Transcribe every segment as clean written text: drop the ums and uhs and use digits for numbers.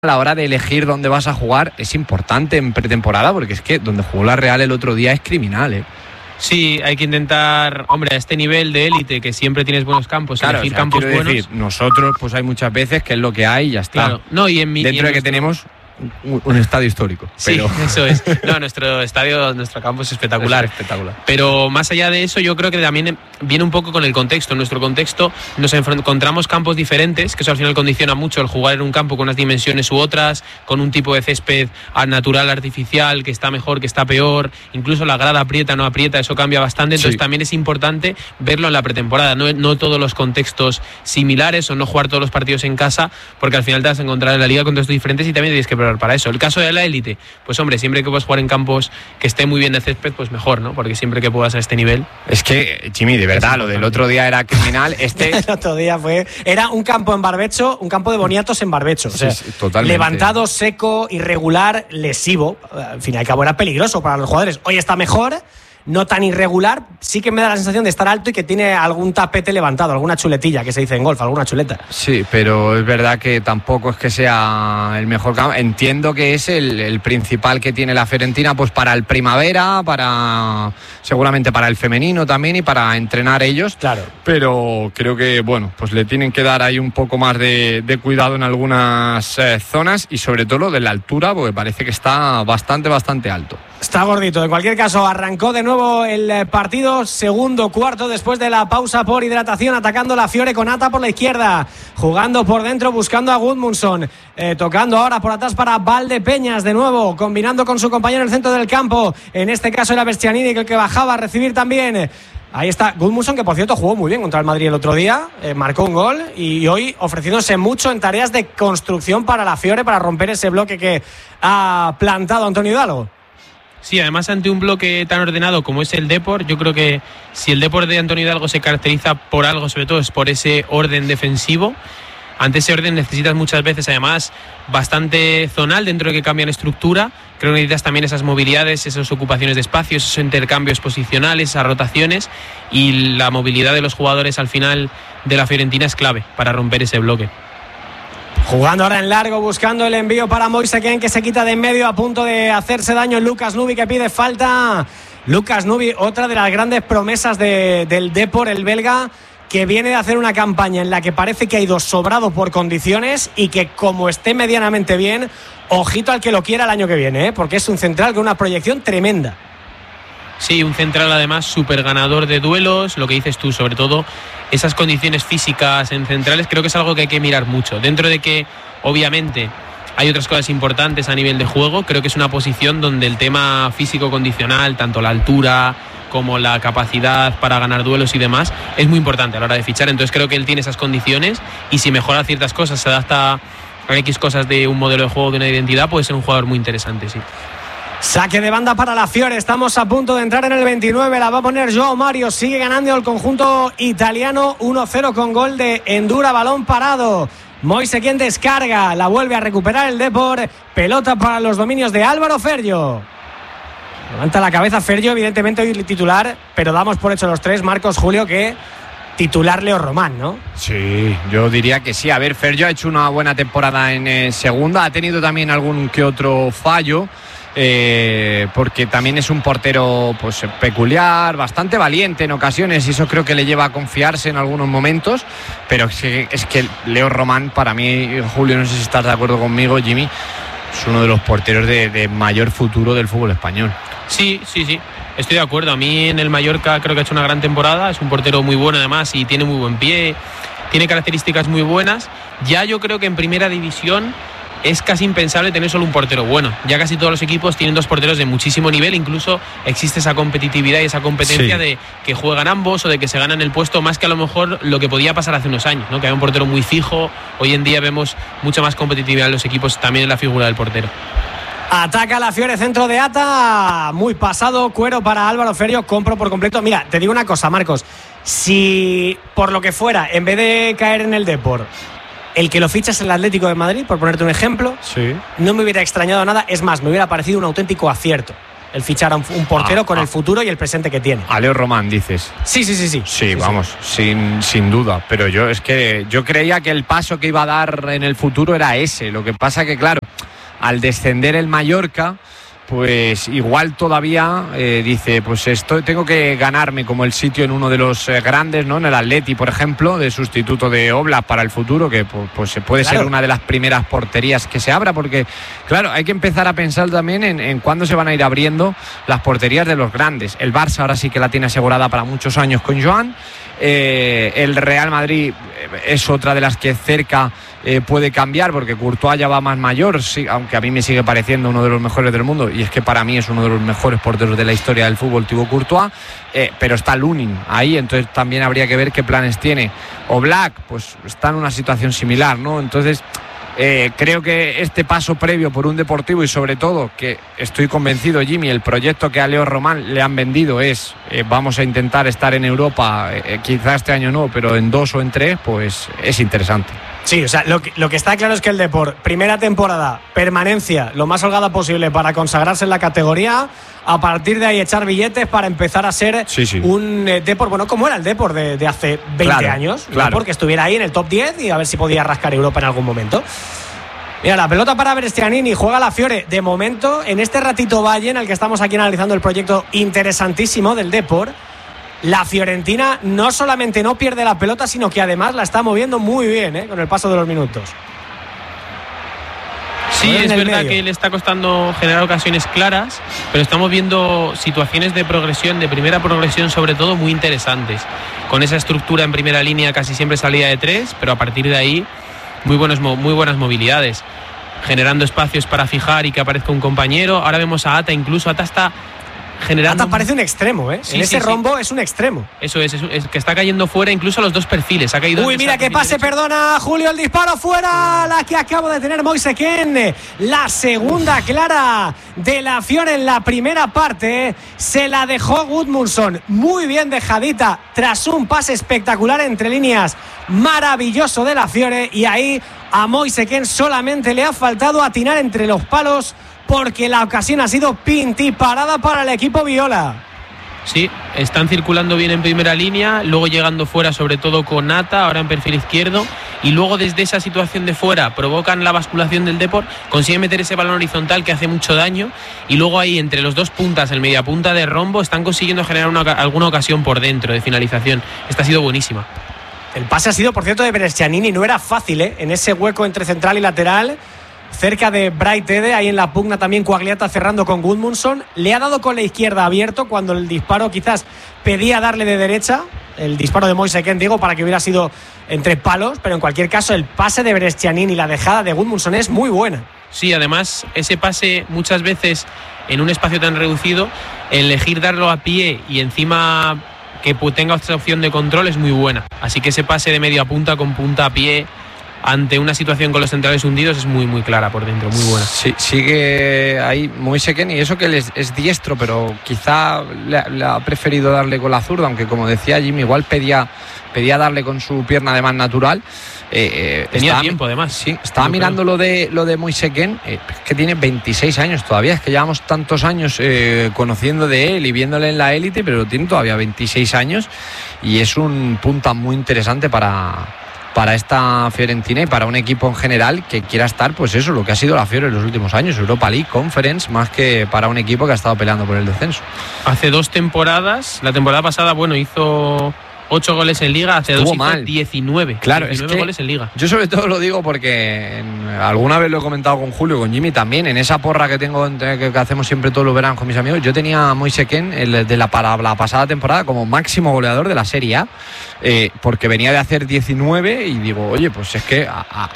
a la hora de elegir dónde vas a jugar es importante en pretemporada, porque es que donde jugó la Real el otro día es criminal, ¿eh? Sí, hay que intentar, hombre, a este nivel de élite que siempre tienes buenos campos, claro, elegir campos buenos. Decir, nosotros pues hay muchas veces que es lo que hay y ya está. Claro, no, y en dentro de que tenemos un estadio histórico. Pero... Sí, eso es. No, nuestro estadio, nuestro campo es espectacular. Es espectacular. Pero más allá de eso, yo creo que también viene un poco con el contexto. En nuestro contexto nos encontramos campos diferentes, que eso al final condiciona mucho el jugar en un campo con unas dimensiones u otras, con un tipo de césped natural, artificial, que está mejor, que está peor, incluso la grada aprieta, no aprieta, eso cambia bastante. Entonces también es importante verlo en la pretemporada, no todos los contextos similares o no jugar todos los partidos en casa, porque al final te vas a encontrar en la liga contextos diferentes y también tienes que preparar para eso. El caso de la élite, pues hombre, siempre que puedas jugar en campos que esté muy bien de césped, pues mejor, ¿no? Porque siempre que puedas a este nivel. Es que, Jimmy, de verdad, lo del otro día era criminal. El otro día era un campo en barbecho, un campo de boniatos en barbecho. O sea, sí, totalmente. Levantado, seco, irregular, lesivo. Al fin y al cabo era peligroso para los jugadores. Hoy está mejor, no tan irregular, sí que me da la sensación de estar alto y que tiene algún tapete levantado, alguna chuletilla que se dice en golf, alguna chuleta. Sí, pero es verdad que tampoco es que sea el mejor campo. Entiendo que es el principal que tiene la Fiorentina pues para el primavera, seguramente para el femenino también y para entrenar ellos. Claro. Pero creo que, bueno, pues le tienen que dar ahí un poco más de cuidado en algunas zonas y sobre todo lo de la altura, porque parece que está bastante alto. Está gordito. En cualquier caso, arrancó de nuevo el partido, segundo cuarto después de la pausa por hidratación, atacando la Fiore con Ata por la izquierda, jugando por dentro, buscando a Gudmundsson, tocando ahora por atrás para Valdepeñas de nuevo, combinando con su compañero en el centro del campo, en este caso era Bercianini el que bajaba a recibir también. Ahí está Gudmundsson, que por cierto jugó muy bien contra el Madrid el otro día, marcó un gol y hoy ofreciéndose mucho en tareas de construcción para la Fiore, para romper ese bloque que ha plantado Antonio Hidalgo. Sí, además ante un bloque tan ordenado como es el Depor, yo creo que si el Depor de Antonio Hidalgo se caracteriza por algo, sobre todo es por ese orden defensivo. Ante ese orden necesitas muchas veces, además, bastante zonal dentro de que cambian estructura. Creo que necesitas también esas movilidades, esas ocupaciones de espacios, esos intercambios posicionales, esas rotaciones, y la movilidad de los jugadores al final de la Fiorentina es clave para romper ese bloque. Jugando ahora en largo, buscando el envío para Moise Kean, que se quita de en medio, a punto de hacerse daño Lucas Nubi, que pide falta. Lucas Nubi, otra de las grandes promesas del Depor, el belga, que viene de hacer una campaña en la que parece que ha ido sobrado por condiciones y que como esté medianamente bien, ojito al que lo quiera el año que viene, porque es un central con una proyección tremenda. Sí, un central además súper ganador de duelos, lo que dices tú, sobre todo esas condiciones físicas en centrales, creo que es algo que hay que mirar mucho. Dentro de que, obviamente, hay otras cosas importantes a nivel de juego, creo que es una posición donde el tema físico condicional, tanto la altura como la capacidad para ganar duelos y demás, es muy importante a la hora de fichar. Entonces creo que él tiene esas condiciones y si mejora ciertas cosas, se adapta a X cosas de un modelo de juego, de una identidad, puede ser un jugador muy interesante, sí. Saque de banda para la Fiore, estamos a punto de entrar en el 29, la va a poner Joao Mario, sigue ganando el conjunto italiano 1-0 con gol de Endura, balón parado. Moise Kean descarga, la vuelve a recuperar el Depor, pelota para los dominios de Álvaro Ferrio. Levanta la cabeza Ferrio, evidentemente hoy titular, pero damos por hecho los tres, Marcos, Julio, que titular Leo Román, ¿no? Sí, yo diría que sí. A ver, Ferrio ha hecho una buena temporada en segunda, ha tenido también algún que otro fallo, porque también es un portero pues peculiar, bastante valiente en ocasiones, y eso creo que le lleva a confiarse en algunos momentos, pero es que Leo Román, para mí, Julio, no sé si estás de acuerdo conmigo, Jimmy, es uno de los porteros de mayor futuro del fútbol español. Sí, estoy de acuerdo. A mí en el Mallorca creo que ha hecho una gran temporada, es un portero muy bueno además y tiene muy buen pie, tiene características muy buenas. Ya yo creo que en primera división es casi impensable tener solo un portero bueno. Ya casi todos los equipos tienen dos porteros de muchísimo nivel, incluso existe esa competitividad y esa competencia de que juegan ambos o de que se ganan el puesto, más que a lo mejor lo que podía pasar hace unos años, ¿no? Que había un portero muy fijo. Hoy en día vemos mucha más competitividad en los equipos, también en la figura del portero. Ataca la Fiore, centro de Ata, muy pasado, cuero para Álvaro Ferrio, compro por completo. Mira, te digo una cosa, Marcos, si por lo que fuera, en vez de caer en el Depor, el que lo fichas en el Atlético de Madrid, por ponerte un ejemplo, sí, no me hubiera extrañado nada, es más, me hubiera parecido un auténtico acierto. el fichar a un portero con el futuro y el presente que tiene. A Leo Román, dices. Sí. Sí, vamos, sin duda. Pero yo creía que el paso que iba a dar en el futuro era ese. Lo que pasa que, claro, al descender el Mallorca, pues igual todavía dice, pues tengo que ganarme como el sitio en uno de los grandes, ¿no? En el Atleti, por ejemplo, de sustituto de Oblak para el futuro, que pues puede ser una de las primeras porterías que se abra, porque claro, hay que empezar a pensar también en cuándo se van a ir abriendo las porterías de los grandes. El Barça ahora sí que la tiene asegurada para muchos años con Joan. El Real Madrid es otra de las que cerca puede cambiar, porque Courtois ya va más mayor, sí, aunque a mí me sigue pareciendo uno de los mejores del mundo, y es que para mí es uno de los mejores porteros de la historia del fútbol, Thibaut Courtois, pero está Lunin ahí, entonces también habría que ver qué planes tiene. Oblak, pues está en una situación similar, ¿no? Entonces creo que este paso previo por un Deportivo, y sobre todo que estoy convencido, Jimmy, el proyecto que a Leo Román le han vendido es vamos a intentar estar en Europa, quizás este año no, pero en 2 o en 3, pues es interesante. Sí, o sea, lo que está claro es que el Depor, primera temporada, permanencia lo más holgada posible para consagrarse en la categoría, a partir de ahí echar billetes para empezar a ser un Depor, bueno, como era el Depor de hace 20 años, Depor que estuviera ahí en el top 10 y a ver si podía rascar Europa en algún momento. Mira, la pelota para Brescianini, juega la Fiore. De momento, en este ratito valle en el que estamos aquí analizando el proyecto interesantísimo del Depor, la Fiorentina no solamente no pierde la pelota, sino que además la está moviendo muy bien, con el paso de los minutos. Sí, es verdad que le está costando generar ocasiones claras, pero estamos viendo situaciones de progresión, de primera progresión sobre todo, muy interesantes. Con esa estructura en primera línea casi siempre salida de 3, pero a partir de ahí muy buenas movilidades, generando espacios para fijar y que aparezca un compañero. Ahora vemos a Ata, incluso Ata está generando... Ata parece un extremo, ¿eh? Sí, en ese rombo es un extremo. Eso es que está cayendo fuera incluso los dos perfiles. Ha caído. Uy, mira que pase, perdona, Julio, el disparo fuera, la que acaba de tener Moise Kean. La segunda clara de la Fiore en la primera parte. Se la dejó Gudmundsson, muy bien dejadita, tras un pase espectacular entre líneas, maravilloso de la Fiore. Y ahí a Moise Kean solamente le ha faltado atinar entre los palos, porque la ocasión ha sido pinti parada para el equipo viola. Sí, están circulando bien en primera línea, luego llegando fuera sobre todo con Ata, ahora en perfil izquierdo, y luego desde esa situación de fuera provocan la basculación del Depor, consiguen meter ese balón horizontal que hace mucho daño, y luego ahí entre los dos puntas, el mediapunta de Rombo, están consiguiendo generar alguna ocasión por dentro de finalización. Esta ha sido buenísima. El pase ha sido, por cierto, de Brescianini, no era fácil, en ese hueco entre central y lateral, cerca de Bright Ede, ahí en la pugna también Quagliata cerrando con Gudmundsson. Le ha dado con la izquierda abierto cuando el disparo quizás pedía darle de derecha, el disparo de Moise Kean, digo, para que hubiera sido entre palos, pero en cualquier caso el pase de Brescianini y la dejada de Gudmundsson es muy buena. Sí, además ese pase muchas veces en un espacio tan reducido, elegir darlo a pie y encima que tenga otra opción de control es muy buena, así que ese pase de media punta con punta a pie ante una situación con los centrales hundidos es muy muy clara por dentro, muy buena. Sí, sigue ahí Moise Kean, y eso que él es diestro, pero quizá le ha preferido darle con la zurda, aunque como decía Jimmy, igual pedía darle con su pierna de más natural. Tenía tiempo además. Sí, estaba mirando lo de Moise Kean, que tiene 26 años todavía, es que llevamos tantos años conociendo de él y viéndole en la élite, pero tiene todavía 26 años y es un punta muy interesante para esta Fiorentina y para un equipo en general que quiera estar, pues eso, lo que ha sido la Fiore en los últimos años, Europa League, Conference, más que para un equipo que ha estado peleando por el descenso. Hace 2 temporadas, la temporada pasada, hizo 8 goles en Liga, hace 2 hizo 19. Claro, 19 goles en Liga. Yo sobre todo lo digo porque alguna vez lo he comentado con Julio, con Jimmy también, en esa porra que tengo que hacemos siempre todos los veranos con mis amigos, yo tenía a Moise Kean para la pasada temporada como máximo goleador de la Serie A, porque venía de hacer 19 y digo, oye, pues es que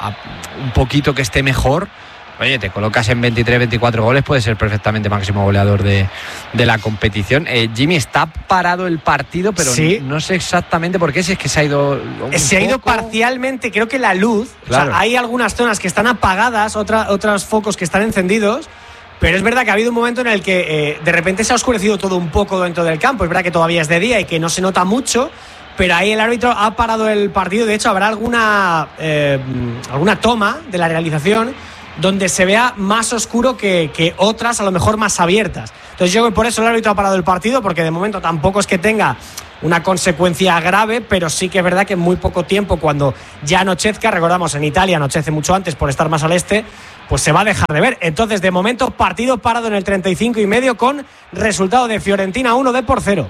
un poquito que esté mejor, oye, te colocas en 23, 24 goles, puede ser perfectamente máximo goleador de la competición. Jimmy, está parado el partido, pero sí, no sé exactamente por qué, si es que se ha ido Se ha ido parcialmente, creo que la luz, claro. O sea, hay algunas zonas que están apagadas, otros focos que están encendidos, pero es verdad que ha habido un momento en el que de repente se ha oscurecido todo un poco dentro del campo. Es verdad que todavía es de día y que no se nota mucho, pero ahí el árbitro ha parado el partido. De hecho, habrá alguna toma de la realización donde se vea más oscuro que otras, a lo mejor más abiertas. Entonces yo creo que por eso el árbitro ha parado el partido, porque de momento tampoco es que tenga una consecuencia grave, pero sí que es verdad que en muy poco tiempo, cuando ya anochezca, recordamos, en Italia anochece mucho antes por estar más al este, pues se va a dejar de ver. Entonces, de momento, partido parado en el 35,5 con resultado de Fiorentina 1, Depor 0.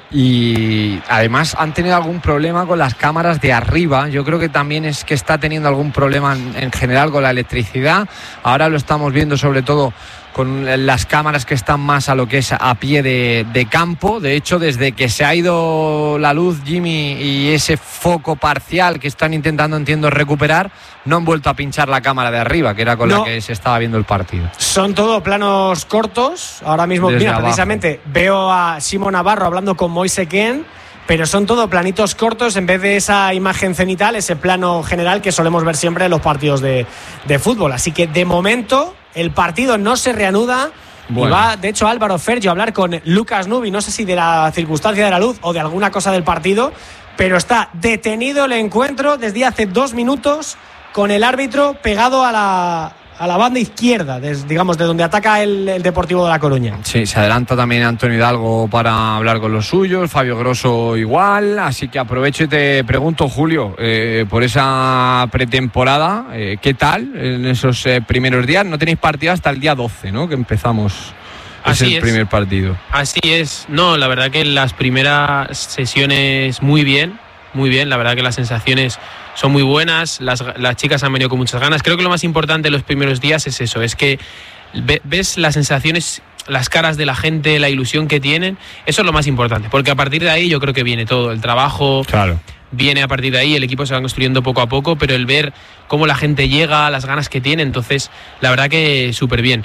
Y además han tenido algún problema con las cámaras de arriba. Yo creo que también es que está teniendo algún problema en general con la electricidad. Ahora lo estamos viendo sobre todo con las cámaras que están más a lo que es a pie de campo. De hecho, desde que se ha ido la luz, Jimmy, y ese foco parcial que están intentando, entiendo, recuperar, no han vuelto a pinchar la cámara de arriba, que era con la que se estaba viendo el partido. Son todo planos cortos. Ahora mismo, mira, precisamente veo a Simón Navarro hablando con Moise Kean, pero son todo planitos cortos en vez de esa imagen cenital, ese plano general que solemos ver siempre en los partidos de fútbol. Así que, de momento, el partido no se reanuda. Bueno. Y va, de hecho, Álvaro Fergio a hablar con Lucas Nubi, no sé si de la circunstancia de la luz o de alguna cosa del partido, pero está detenido el encuentro desde hace 2 minutos con el árbitro pegado a la banda izquierda, digamos, de donde ataca el Deportivo de La Coruña. Sí, se adelanta también Antonio Hidalgo para hablar con los suyos, Fabio Grosso igual, así que aprovecho y te pregunto, Julio, por esa pretemporada, ¿qué tal en esos primeros días? No tenéis partido hasta el día 12, ¿no?, que empezamos. Así es el primer partido. Así es. No, la verdad que las primeras sesiones muy bien, la verdad que las sensaciones son muy buenas, las chicas han venido con muchas ganas. Creo que lo más importante en los primeros días es eso, es que ves las sensaciones, las caras de la gente, la ilusión que tienen. Eso es lo más importante, porque a partir de ahí yo creo que viene todo, el trabajo. Claro. Viene a partir de ahí, el equipo se va construyendo poco a poco, pero el ver cómo la gente llega, las ganas que tiene, entonces la verdad que súper bien.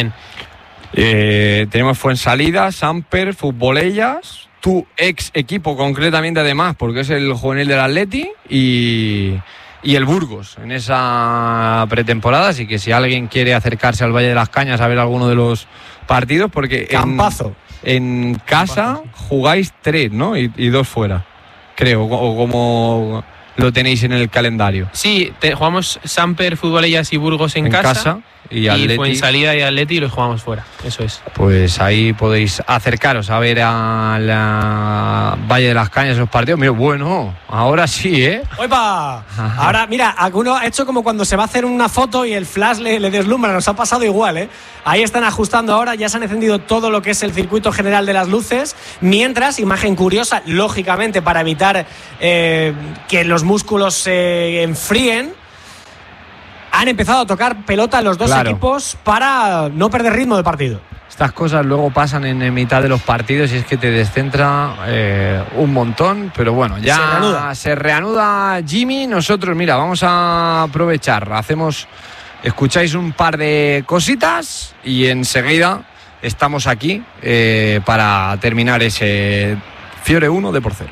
Tenemos Fuensalida, Samper, Futbolellas, tu ex equipo concretamente, además, porque es el juvenil del Atleti, y el Burgos en esa pretemporada. Así que si alguien quiere acercarse al Valle de las Cañas a ver alguno de los partidos, porque campazo. En casa jugáis 3, ¿no? Y 2 fuera, creo, o como lo tenéis en el calendario. Sí, jugamos Samper, Futbolellas y Burgos en casa. Y Fuensalida y Atleti los jugamos fuera, eso es. Pues ahí podéis acercaros a ver a la Valle de las Cañas esos partidos. Mira, bueno, ahora sí, ¿eh? ¡Oipa! Ahora, mira, alguno ha hecho como cuando se va a hacer una foto y el flash le deslumbra, nos ha pasado igual, ¿eh? Ahí están ajustando ahora, ya se han encendido todo lo que es el circuito general de las luces, mientras, imagen curiosa, lógicamente para evitar que los músculos se enfríen, han empezado a tocar pelota los dos equipos para no perder ritmo del partido. Estas cosas luego pasan en mitad de los partidos y es que te descentra un montón, pero bueno, ya se reanuda Jimmy. Nosotros, mira, vamos a aprovechar, escucháis un par de cositas y enseguida estamos aquí para terminar ese Fiore 1, Depor 0.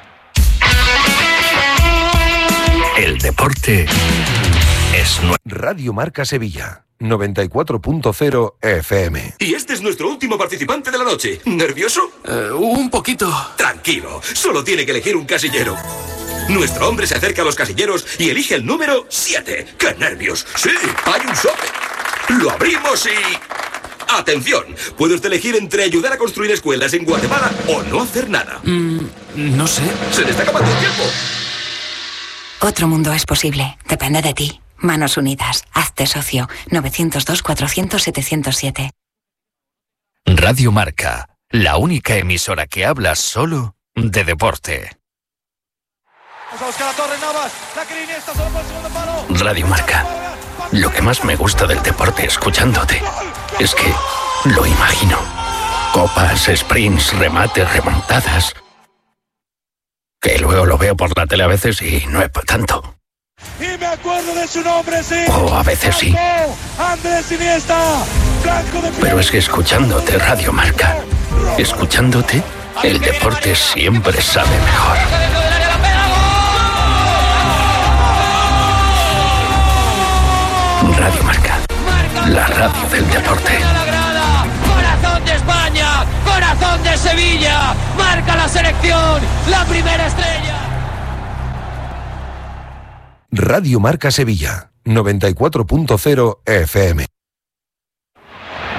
El deporte es Radio Marca Sevilla 94.0 FM. Y este es nuestro último participante de la noche. ¿Nervioso? Un poquito. Tranquilo, solo tiene que elegir un casillero. Nuestro hombre se acerca a los casilleros y elige el número 7. ¡Qué nervios! Sí, hay un sobre. Lo abrimos y... ¡Atención! Puede usted elegir entre ayudar a construir escuelas en Guatemala o no hacer nada. No sé. ¡Se le está acabando el tiempo! Otro mundo es posible. Depende de ti. Manos Unidas. Hazte socio. 902-400-707. Radio Marca. La única emisora que habla solo de deporte. Radio Marca. Lo que más me gusta del deporte escuchándote es que lo imagino. Copas, sprints, remates, remontadas. Que luego lo veo por la tele a veces y no es para tanto. Y me acuerdo de su nombre, sí. O a veces sí. Andrés Iniesta, blanco de... Pero es que escuchándote Radio Marca, escuchándote, el deporte siempre sabe mejor. Radio Marca, la radio del deporte. Corazón de España, corazón de Sevilla, marca la selección, la primera estrella. Radio Marca Sevilla 94.0 FM.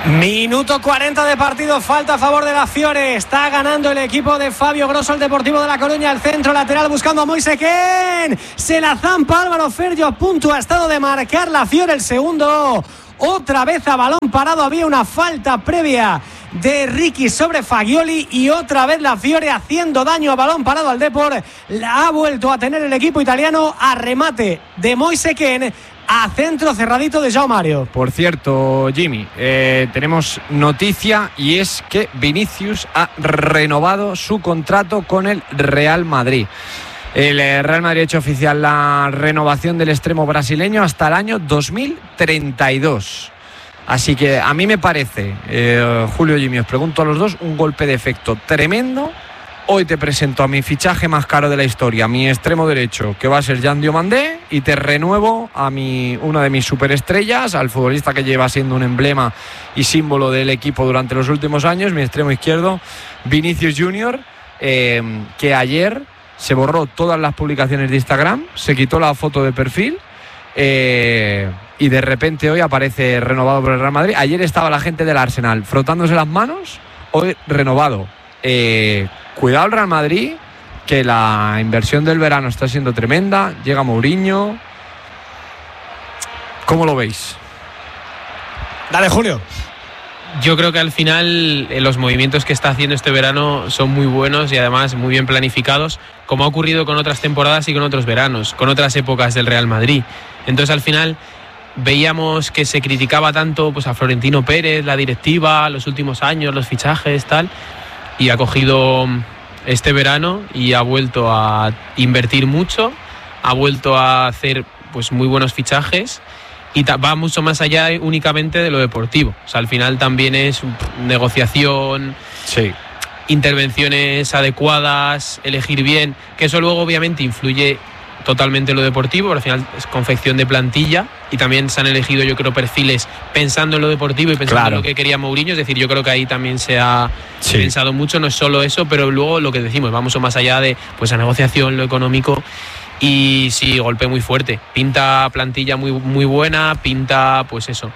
Minuto 40 de partido, falta a favor de la Fiore. Está ganando el equipo de Fabio Grosso, el Deportivo de La Coruña. El centro lateral buscando a Moise Kean. Se la zampa Álvaro Ferjo, a punto ha estado de marcar la Fiore el segundo. Otra vez a balón parado, había una falta previa de Ricky sobre Fagioli y otra vez la Fiore haciendo daño a balón parado al Depor. La ha vuelto a tener el equipo italiano, a remate de Moise Kean, a centro cerradito de João Mario. Por cierto, Jimmy, tenemos noticia y es que Vinicius ha renovado su contrato con el Real Madrid. El Real Madrid ha hecho oficial la renovación del extremo brasileño hasta el año 2032. Así que a mí me parece, Julio y Jimmy, os pregunto a los dos, un golpe de efecto tremendo. Hoy te presento a mi fichaje más caro de la historia, mi extremo derecho, que va a ser Jan Diomandé, y te renuevo a una de mis superestrellas, al futbolista que lleva siendo un emblema y símbolo del equipo durante los últimos años, mi extremo izquierdo, Vinicius Junior, que ayer se borró todas las publicaciones de Instagram, se quitó la foto de perfil, y de repente hoy aparece renovado por el Real Madrid. Ayer estaba la gente del Arsenal frotándose las manos, hoy renovado. Cuidado el Real Madrid, que la inversión del verano está siendo tremenda. Llega Mourinho. ¿Cómo lo veis? Dale, Julio. Yo creo que al final los movimientos que está haciendo este verano son muy buenos y además muy bien planificados, como ha ocurrido con otras temporadas y con otros veranos, con otras épocas del Real Madrid. Entonces al final veíamos que se criticaba tanto pues a Florentino Pérez, la directiva, los últimos años, los fichajes, tal, y ha cogido este verano y ha vuelto a invertir mucho, ha vuelto a hacer pues muy buenos fichajes y va mucho más allá únicamente de lo deportivo. O sea, al final también es negociación, sí, intervenciones adecuadas, elegir bien, que eso luego obviamente influye totalmente en lo deportivo, pero al final es confección de plantilla y también se han elegido, yo creo, perfiles pensando en lo deportivo y pensando en lo que quería Mourinho. Es decir, yo creo que ahí también se ha pensado mucho, no es solo eso, pero luego lo que decimos, vamos más allá de pues la negociación, lo económico. Y sí, golpe muy fuerte, pinta plantilla muy, muy buena, pinta pues eso,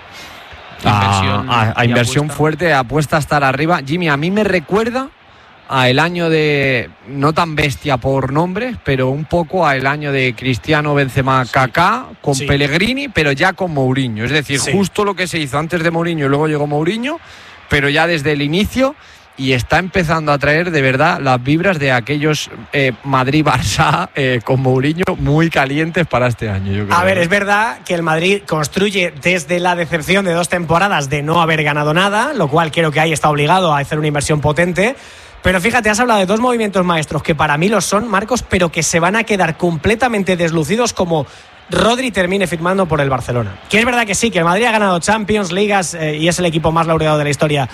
inversión fuerte, apuesta a estar arriba. Jimmy, a mí me recuerda a el año de, no tan bestia por nombres, pero un poco a el año de Cristiano, Benzema, Kaká, con Pellegrini, pero ya con Mourinho. Es decir, justo lo que se hizo antes de Mourinho y luego llegó Mourinho, pero ya desde el inicio, y está empezando a traer de verdad las vibras de aquellos Madrid-Barça con Mourinho muy calientes para este año, yo creo. A ver, es verdad que el Madrid construye desde la decepción de 2 temporadas de no haber ganado nada, lo cual creo que ahí está obligado a hacer una inversión potente. Pero fíjate, has hablado de 2 movimientos maestros que para mí lo son, Marcos, pero que se van a quedar completamente deslucidos como Rodri termine firmando por el Barcelona. Que es verdad que sí, que el Madrid ha ganado Champions, Ligas y es el equipo más laureado de la historia.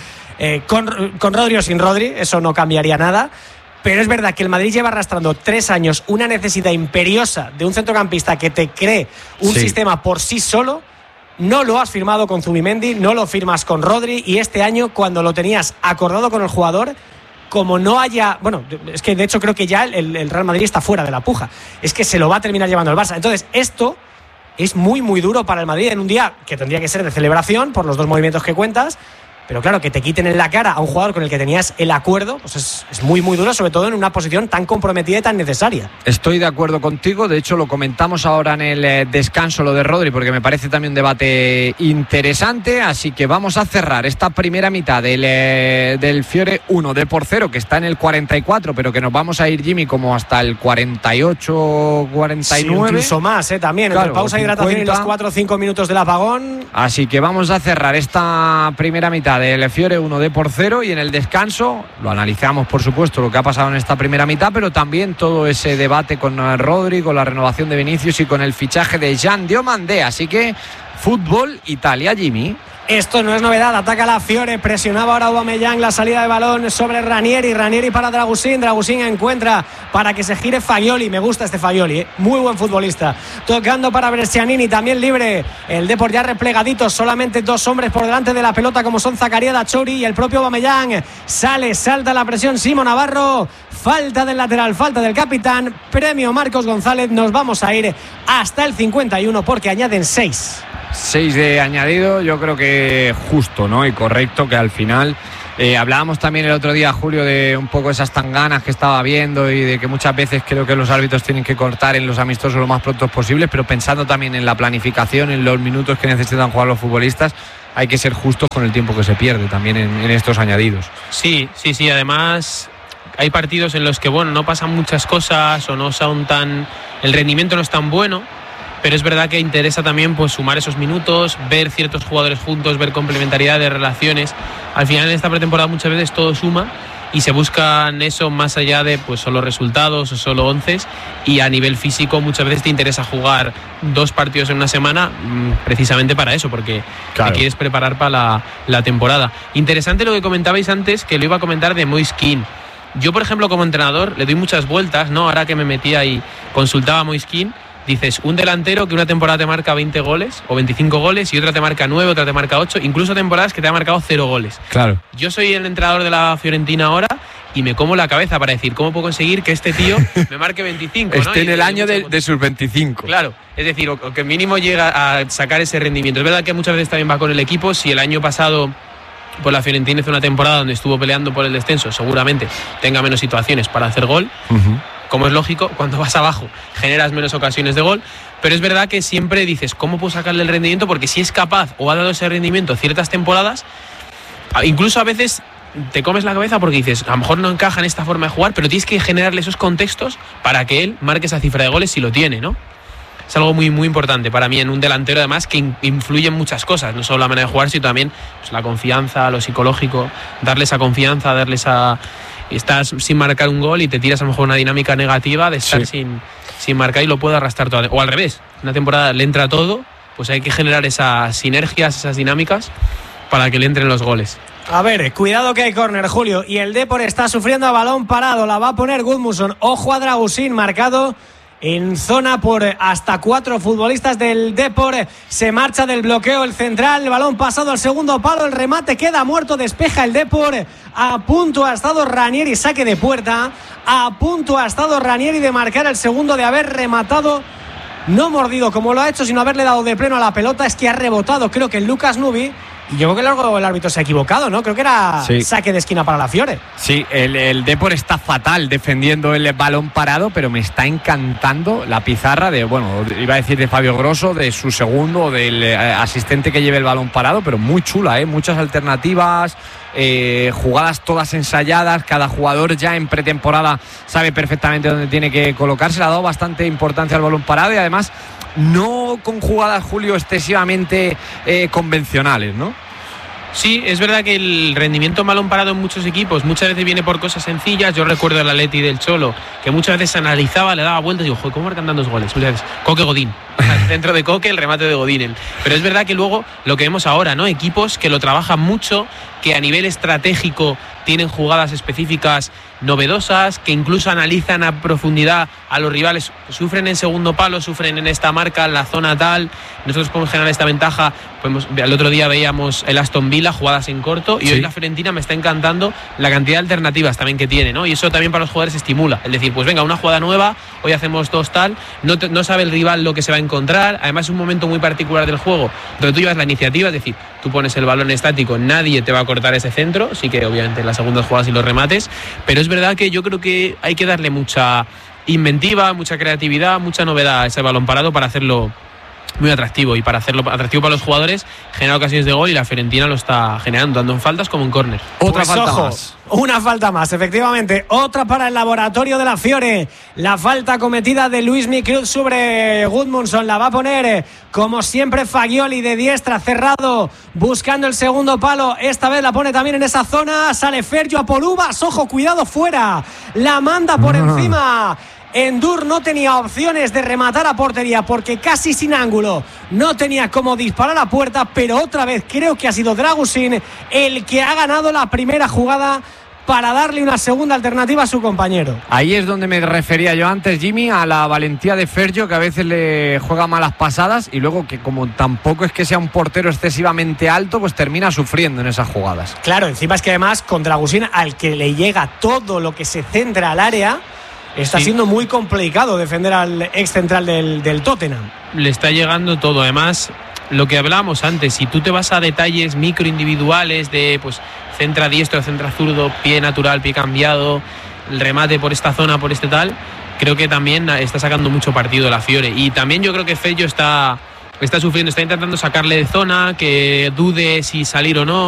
Con Rodri o sin Rodri, eso no cambiaría nada. Pero es verdad que el Madrid lleva arrastrando 3 años una necesidad imperiosa de un centrocampista que te cree un sistema por sí solo. No lo has firmado con Zubimendi, no lo firmas con Rodri, y este año, cuando lo tenías acordado con el jugador, como no haya... Bueno, es que de hecho creo que ya el Real Madrid está fuera de la puja. Es que se lo va a terminar llevando el Barça. Entonces, esto es muy, muy duro para el Madrid en un día que tendría que ser de celebración por los 2 movimientos que cuentas. Pero claro, que te quiten en la cara a un jugador con el que tenías el acuerdo, pues es muy, muy duro, sobre todo en una posición tan comprometida y tan necesaria. Estoy de acuerdo contigo, de hecho lo comentamos ahora en el descanso, lo de Rodri, porque me parece también un debate interesante, así que vamos a cerrar esta primera mitad del Fiore 1 de por 0, que está en el 44, pero que nos vamos a ir, Jimmy, como hasta el 48, 49. Sí, incluso más, también, claro, entre pausa de hidratación 50. Y los 4 o 5 minutos del apagón. Así que vamos a cerrar esta primera mitad del Fiore 1 de por 0 y en el descanso lo analizamos, por supuesto, lo que ha pasado en esta primera mitad, pero también todo ese debate con Rodri, con la renovación de Vinicius y con el fichaje de Jan Diomandé. Así que fútbol Italia, Jimmy. Esto no es novedad, ataca la Fiore, presionaba ahora Aubameyang, la salida de balón sobre Ranieri para Dragusin encuentra para que se gire Fagioli, me gusta este Fagioli, muy buen futbolista, tocando para Brescianini, también libre, el Depor ya replegadito, solamente 2 hombres por delante de la pelota como son Zakaria Dachori y el propio Aubameyang, salta la presión Simo Navarro, falta del lateral, falta del capitán, premio Marcos González, nos vamos a ir hasta el 51 porque añaden 6. 6 de añadido, yo creo que justo, ¿no? Y correcto, que al final hablábamos también el otro día, Julio, de un poco esas tanganas que estaba viendo y de que muchas veces creo que los árbitros tienen que cortar en los amistosos lo más pronto posible, pero pensando también en la planificación, en los minutos que necesitan jugar los futbolistas, hay que ser justos con el tiempo que se pierde también en estos añadidos. Sí, además hay partidos en los que, bueno, no pasan muchas cosas o no son tan... el rendimiento no es tan bueno, pero es verdad que interesa también pues sumar esos minutos, ver ciertos jugadores juntos, ver complementariedad de relaciones. Al final en esta pretemporada muchas veces todo suma y se buscan eso más allá de pues solo resultados o solo onces, y a nivel físico muchas veces te interesa jugar 2 partidos en una semana precisamente para eso, porque te quieres preparar para la temporada. Interesante lo que comentabais antes, que lo iba a comentar de Moise Kean. Yo, por ejemplo, como entrenador le doy muchas vueltas, ¿no? Ahora que me metía y consultaba a Moise Kean, dices, un delantero que una temporada te marca 20 goles o 25 goles y otra te marca 9, otra te marca 8, incluso temporadas que te ha marcado 0 goles. Claro. Yo soy el entrenador de la Fiorentina ahora y me como la cabeza para decir, ¿cómo puedo conseguir que este tío me marque 25? ¿no? Esté en el año de sus 25. Claro, es decir, o que mínimo llega a sacar ese rendimiento. Es verdad que muchas veces también va con el equipo. Si el año pasado pues la Fiorentina hizo una temporada donde estuvo peleando por el descenso, seguramente tenga menos situaciones para hacer gol. Como es lógico, cuando vas abajo generas menos ocasiones de gol, pero es verdad que siempre dices, ¿cómo puedo sacarle el rendimiento? Porque si es capaz o ha dado ese rendimiento ciertas temporadas, incluso a veces te comes la cabeza porque dices, a lo mejor no encaja en esta forma de jugar, pero tienes que generarle esos contextos para que él marque esa cifra de goles si lo tiene, ¿no? Es algo muy, muy importante para mí en un delantero, además, que influye en muchas cosas, no solo la manera de jugar, sino también pues, la confianza, lo psicológico, darle esa confianza, darle esa... Estás sin marcar un gol y te tiras a lo mejor una dinámica negativa de estar sin marcar y lo puede arrastrar todo. O al revés, una temporada le entra todo, pues hay que generar esas sinergias, esas dinámicas para que le entren los goles. A ver, cuidado que hay córner, Julio, y el Depor está sufriendo a balón parado, la va a poner Gudmundsson. Ojo a Dragusin, marcado en zona por hasta 4 futbolistas del Depor. Se marcha del bloqueo el central, el balón pasado al segundo palo, el remate queda muerto, despeja el Depor. A punto ha estado Ranieri, saque de puerta. A punto ha estado Ranieri de marcar el segundo, de haber rematado, no mordido como lo ha hecho, sino haberle dado de pleno a la pelota. Es que ha rebotado, creo que en Lucas Nubi. Y yo creo que luego el árbitro se ha equivocado, ¿no? Creo que era saque de esquina para la Fiore. Sí, el Depor está fatal defendiendo el balón parado, pero me está encantando la pizarra de, bueno, iba a decir de Fabio Grosso, de su segundo, del asistente que lleve el balón parado, pero muy chula, muchas alternativas, jugadas todas ensayadas, cada jugador ya en pretemporada sabe perfectamente dónde tiene que colocarse, le ha dado bastante importancia al balón parado y además no con jugadas, Julio, excesivamente convencionales, ¿no? Sí, es verdad que el rendimiento en balón parado en muchos equipos muchas veces viene por cosas sencillas. Yo recuerdo el Atleti del Cholo, que muchas veces analizaba, le daba vueltas y digo, joder, ¿cómo marcan tantos goles? Muchas veces, Coque Godín, dentro de Coque el remate de Godín. Pero es verdad que luego lo que vemos ahora, ¿no? Equipos que lo trabajan mucho, que a nivel estratégico tienen jugadas específicas novedosas, que incluso analizan a profundidad a los rivales, sufren en segundo palo, sufren en esta marca, en la zona tal. Nosotros podemos generar esta ventaja. El otro día veíamos el Aston Villa, jugadas en corto, y hoy la Fiorentina me está encantando la cantidad de alternativas también que tiene, ¿no? Y eso también para los jugadores estimula, es decir, pues venga, una jugada nueva, hoy hacemos 2 tal, no sabe el rival lo que se va a encontrar. Además es un momento muy particular del juego donde tú llevas la iniciativa, es decir, tú pones el balón estático, nadie te va a cortar ese centro, sí que obviamente en las segundas jugadas y los remates, pero es verdad que yo creo que hay que darle mucha inventiva, mucha creatividad, mucha novedad a ese balón parado para hacerlo muy atractivo, y para hacerlo atractivo para los jugadores genera ocasiones de gol, y la Fiorentina lo está generando, tanto en faltas como en córner. Otra falta más. Una falta más, efectivamente. Otra para el laboratorio de la Fiore. La falta cometida de Luis Micruz sobre Gudmundsson. La va a poner, como siempre, Fagioli de diestra, cerrado, buscando el segundo palo. Esta vez la pone también en esa zona. Sale Fergio a Polubas. Ojo, cuidado, fuera. La manda por encima. Endur no tenía opciones de rematar a portería porque casi sin ángulo no tenía cómo disparar a puerta, pero otra vez creo que ha sido Dragusin el que ha ganado la primera jugada para darle una segunda alternativa a su compañero. Ahí es donde me refería yo antes, Jimmy, a la valentía de Fergio, que a veces le juega malas pasadas y luego que como tampoco es que sea un portero excesivamente alto, pues termina sufriendo en esas jugadas. Claro, encima es que además con Dragusin, al que le llega todo lo que se centra al área, está siendo muy complicado defender al ex central del Tottenham. Le está llegando todo. Además, lo que hablábamos antes, si tú te vas a detalles microindividuales de pues centra diestro, centra zurdo, pie natural, pie cambiado, el remate por esta zona, por este tal, creo que también está sacando mucho partido la Fiore. Y también yo creo que Fello está sufriendo, está intentando sacarle de zona, que dude si salir o no.